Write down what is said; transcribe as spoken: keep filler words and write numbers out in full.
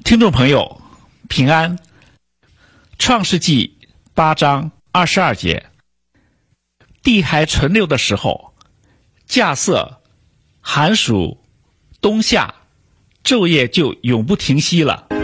听众朋友，平安。创世纪八章二十二节，地还存留的时候，稼穑、寒暑、冬夏，昼夜就永不停息了。